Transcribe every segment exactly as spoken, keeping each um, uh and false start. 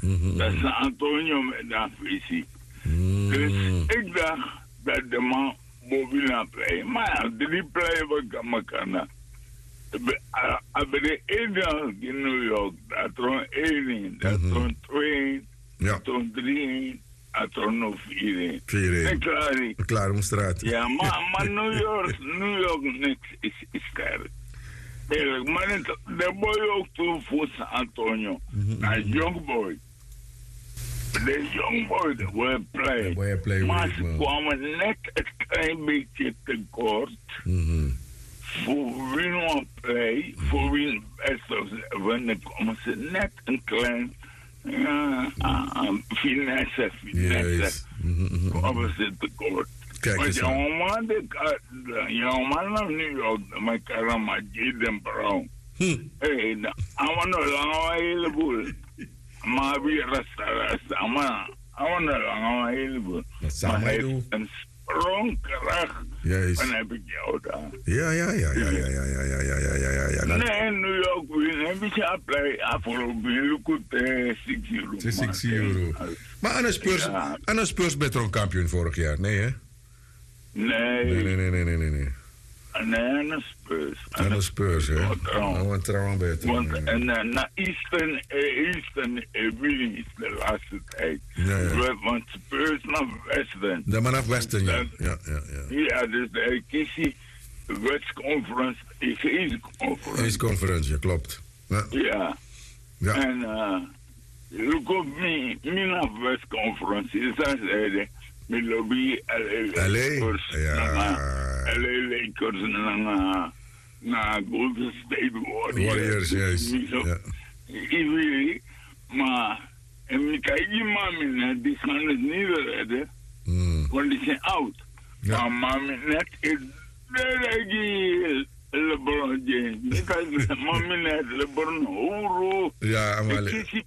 Mm-hmm. Dat is Antonio met dat visie. Mm. Dus ik dacht dat de man bovina play. Maar ja, drie play wat ik aan kan. Als de ene in New York, dat er een één, dat er een twee, dat er een drie, dat er een vier. Vier. En klaar. Klaar om straat. Ja, maar, maar New York, New York niks is, is sterk. Eerlijk, maar het, de boy ook toen voor San Antonio. Mm-hmm. Een young boy. De young boy, de boy play. Boy play maar week, ze kwamen net een klein beetje tekort. Mm-hmm. Voor wie nog play, voor wie best of wanneer komen ze net een klein uh, uh, finesse, finesse. Yes. Mm-hmm. Komen ze tekort. Kijk maar eens jouw man, jouw man naar New York, mijn karama, Jaden Brown. Hé, hey, I'm no lang een heleboel. Maar wie rasta rasta, maar I'm no lang een heleboel. Dat zou mij doen. Een sprongkracht. Juist. Dan heb ik jou daar. Ja, ja, ja, ja, ja, ja, ja, ja, ja, ja, ja, ja, ja. Nee, New York, we hebben je apply afgelopen look zes euro. zes euro. Maar aan de Spurs, ja. aan de Spurs ben je toch een kampioen vorig jaar, nee hè? Nee. Nee, nee, nee, nee, nee, nee. Nee, aan de Spurs. Aan de Spurs, hè? Oh, een trouw beter. Want en uh, naar Eastern, uh, Eastern uh, Willing is de laatste tijd. Ja, ja. Want Spurs naar Westen. Ja, maar naar Westen, ja. Ja, ja, ja. Ja, dus de kies West Conference, East Conference. East Conference, ja, klopt. Ja. Ja. Ja. En uh, look op me, me naar West Conference, is dat zeiden. Mijn lobby L A Lakers. Ja. L A Lakers en na Golden State Warriors. Warriors, juist. Ja. Ik maar en ik kijk die mannen, die gaan het niet redden. Mm. Want die zijn oud. Ja. Maar mannen net is de LeBron James. Ik kijk mannen net LeBron Horo. Ja, maar...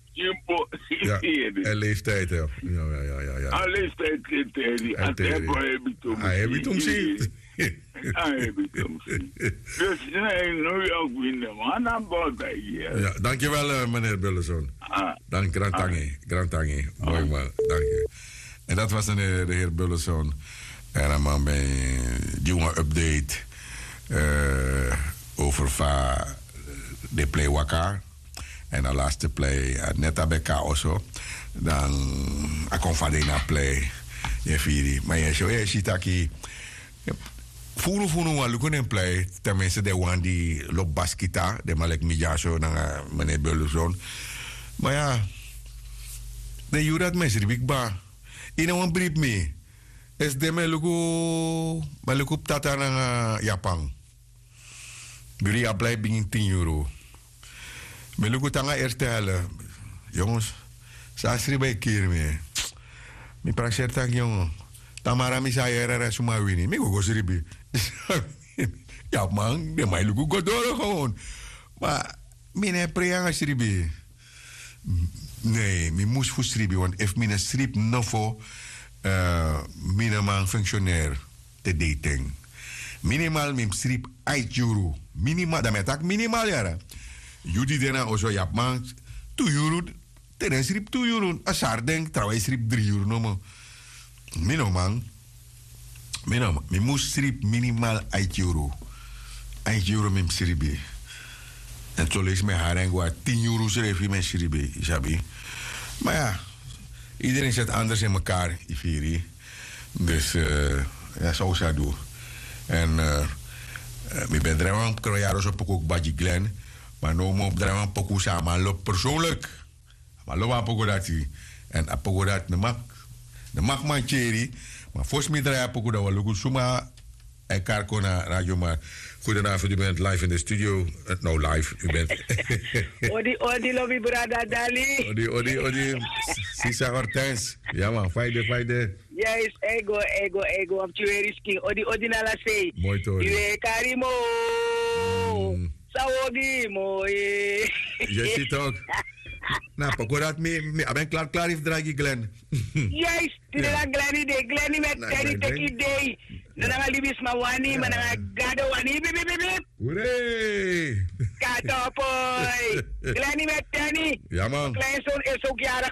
Ja, en leeftijd, ja. Ja, ja, ja, ja. ja. Ah, leeftijd, Terry. Ah, hij heb je hem zien. Hij heb je hem zien. Dus nee, New York winnen, maar dan bouwt hij hier. Ja, dankjewel, uh, meneer Bulleson. Ah. Dank, Grantangi. Grantangi. Mooi ah. man, dank je. En dat was de, de heer Bulleson. En dan man bij een jonge update uh, over va de play Waka. En de laatste play, net aan elkaar also. Dan, ik kom van de play. Je vier, maar je zo, je ziet dat je. Voelen voelen we lukken in play. Tenminste, de one die loopt baskita, de malek midja zo naar meneer Bulleson. Maar ja, de jurat mensen die ik ba. In een brief mee. Is de me lukken, me lukken tata naar Japan. Jullie apply begin tien euro. Me lukken tanga eerste helft. Jongens, sa schrijf bij keer mee. Mi praxer tak jongen. Tamara mi sa yere suma wini. Mi go schrijven. Ja man, de mij lukken go door gewoon. Maar mine preanga schrijven. Nee, mi moest voor schrijven, want if mine schrijf nog voor uh, mine man functionair te dating. Minimaal mi schrijf eight euro. Minimaal, dat met tak minimaal jara. Jullie dena ozo yap man, two euro, tenen strip two euro. Asar denk, trouwens strip three euro no man. Mino man, mino man, mi moest strip minimaal eight euro. eight euro mi sribi. En zo lees me haar en gwa ten euro schrijf me sribi, isabi. Maar ja, iedereen zet anders in elkaar, ifiri. Dus uh, ja, zo zou ik doen. En uh, uh, mi ben draaien, kroyaro zo ook Badji Glen. Maar no mo drama poku sama lo persoonlijk. Maar lo poku dati. En apoku dat ne mak. Ne mak man cheri. Maar volgens mij draai poku dat wel goed suma en Karkona radio maar. Goedenavond, u bent live in de studio. Uh, no live, u bent. Odi odi lobby brada Dali. Odi odi odi. Sisa Hortens. Ja man, feide feide. Yes, ego ego ego op Chueriski. Odi odi na la sei. Mooi toch. Iwe Karimo. Mm. Sawogi mooi. Je ziet ook. Nou, pakorat me, me, ben klaar klaar heeft dragi Glen. Yes, tira la Glen idee, Glen met Terry take idee. Dan gaan we libis maar wani, maar dan gaan gado wani, bip bip bip. Hoeré. Katopoy. Glen met Terry. Ja man. Kleinzoon is ook jarig